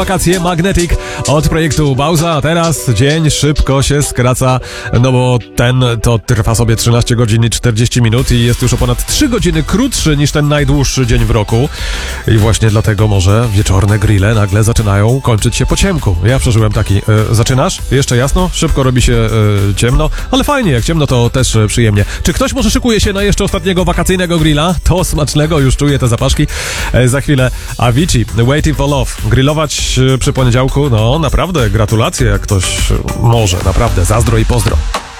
wakacje Magnetic od projektu Bauza, a teraz dzień szybko się skraca, no bo to trwa sobie 13 godzin i 40 minut i jest już o ponad 3 godziny krótszy niż ten najdłuższy dzień w roku. I właśnie dlatego może wieczorne grille nagle zaczynają kończyć się po ciemku. Ja przeżyłem taki. Zaczynasz? Jeszcze jasno? Szybko robi się ciemno, ale fajnie, jak ciemno to też przyjemnie. Czy ktoś może szykuje się na jeszcze ostatniego wakacyjnego grilla? To smacznego, już czuję te zapaszki. Za chwilę Avicii, Waiting for Love. Grillować przy poniedziałku, no naprawdę gratulacje, jak ktoś może, naprawdę zazdro i pozdro.